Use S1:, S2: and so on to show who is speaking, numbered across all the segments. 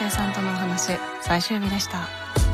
S1: 生さんとのお話、最終日でした。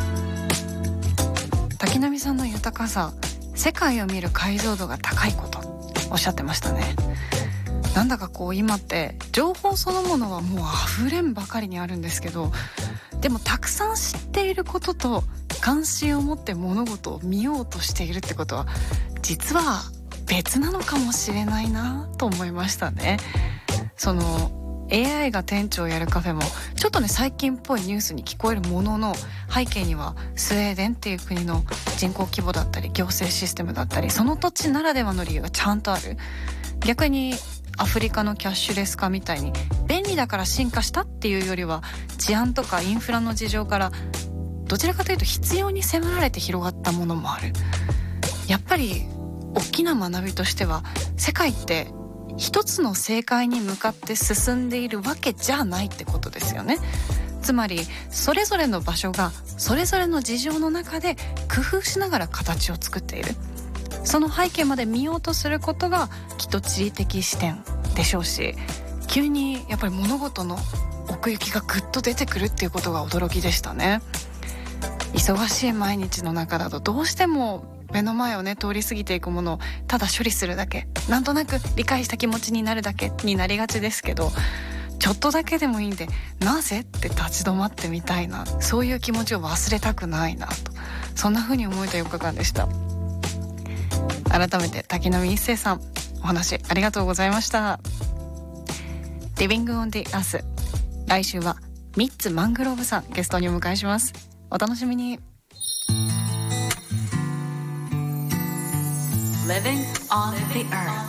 S1: 滝波さんの豊かさ、世界を見る解像度が高いことおっしゃってましたね。なんだか今って情報そのものはもう溢れんばかりにあるんですけど、でもたくさん知っていることと関心を持って物事を見ようとしているってことは実は別なのかもしれないなと思いましたね。AI が店長をやるカフェもちょっとね最近っぽいニュースに聞こえるものの、背景にはスウェーデンっていう国の人口規模だったり行政システムだったり、その土地ならではの理由がちゃんとある。逆にアフリカのキャッシュレス化みたいに便利だから進化したっていうよりは、治安とかインフラの事情からどちらかというと必要に迫られて広がったものもある。やっぱり大きな学びとしては、世界って一つの正解に向かって進んでいるわけじゃないってことですよね。つまりそれぞれの場所がそれぞれの事情の中で工夫しながら形を作っている。その背景まで見ようとすることがきっと地理的視点でしょうし、急にやっぱり物事の奥行きがぐっと出てくるっていうことが驚きでしたね。忙しい毎日の中だとどうしても目の前をね通り過ぎていくものをただ処理するだけ、なんとなく理解した気持ちになるだけになりがちですけど、ちょっとだけでもいいんでなぜって立ち止まってみたいな、そういう気持ちを忘れたくないなと、そんな風に思えた4日間でした。改めて滝波一生さん、お話ありがとうございました。 Living on the Earth、 来週はミッツ・マングローブさんゲストにお迎えします。お楽しみに。 Living on the Earth